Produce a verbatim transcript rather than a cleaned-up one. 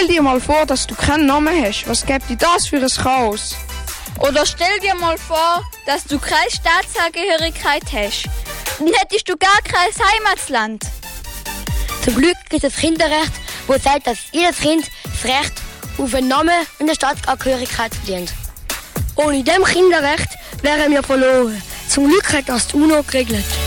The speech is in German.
stell dir mal vor, dass du keinen Namen hast. Was gibt dir das für ein Chaos? Oder stell dir mal vor, dass du keine Staatsangehörigkeit hast. Dann hättest du gar kein Heimatland. Zum Glück gibt es das Kinderrecht, das sagt, dass jedes Kind das Recht auf einen Namen und eine Staatsangehörigkeit verdient. Ohne dem Kinderrecht wären wir verloren. Zum Glück hat das die UNO geregelt.